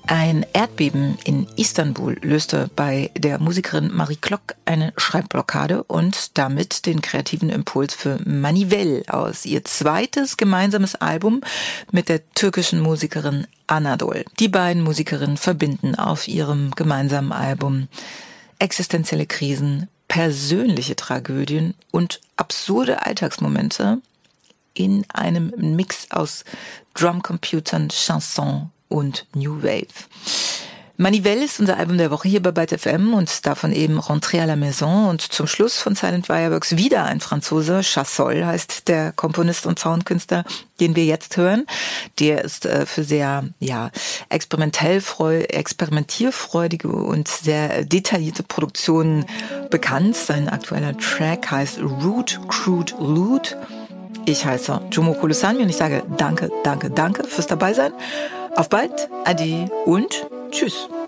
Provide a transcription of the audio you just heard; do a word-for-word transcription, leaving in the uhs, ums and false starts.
Ein Erdbeben in Istanbul löste bei der Musikerin Marie Klock eine Schreibblockade und damit den kreativen Impuls für Manivell aus, ihr zweites gemeinsames Album mit der türkischen Musikerin Anadol. Die beiden Musikerinnen verbinden auf ihrem gemeinsamen Album existenzielle Krisen, persönliche Tragödien und absurde Alltagsmomente in einem Mix aus Drumcomputern, Chanson und New Wave. Manivell ist unser Album der Woche hier bei Byte F M und davon eben Rentrée à la Maison und zum Schluss von Silent Fireworks wieder ein Franzose, Chassol heißt der Komponist und Soundkünstler, den wir jetzt hören. Der ist äh, für sehr ja experimentell freu, experimentierfreudige und sehr detaillierte Produktionen bekannt. Sein aktueller Track heißt Root Crude Loot. Ich heiße Jomo Kolosani und ich sage danke, danke, danke fürs Dabeisein. Auf bald, ade und tschüss.